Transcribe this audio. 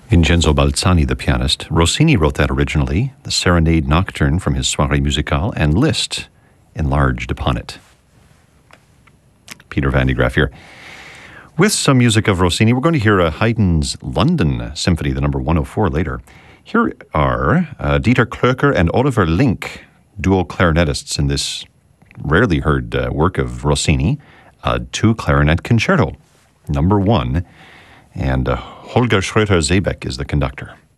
Vincenzo Balzani, the pianist. Rossini wrote that originally, the Serenade Nocturne from his Soirée Musicale, and Liszt enlarged upon it. Peter Van de Graaff here. With some music of Rossini, we're going to hear Haydn's London Symphony, the number 104 later. Here are Dieter Klöcker and Oliver Link, dual clarinetists in this rarely heard work of Rossini, a two-clarinet concerto, number 1, and Holger Schröter-Seebeck is the conductor.